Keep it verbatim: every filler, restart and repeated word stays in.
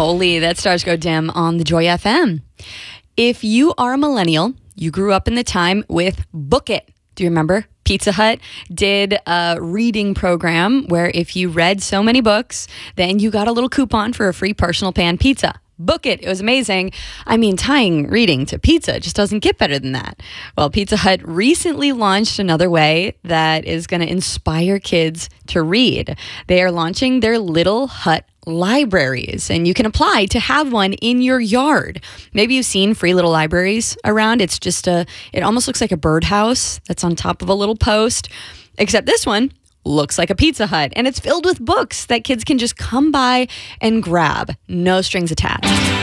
Holy, that stars go dim on the Joy F M. If you are a millennial, you grew up in the time with Book It. Do you remember? Pizza Hut did a reading program where if you read so many books, then you got a little coupon for a free personal pan pizza. Book It. It was amazing. I mean, tying reading to pizza just doesn't get better than that. Well, Pizza Hut recently launched another way that is going to inspire kids to read. They are launching their Little Hut libraries, and you can apply to have one in your yard. Maybe you've seen free little libraries around. It's just a, it almost looks like a birdhouse that's on top of a little post, except this one looks like a Pizza Hut, and it's filled with books that kids can just come by and grab. No strings attached.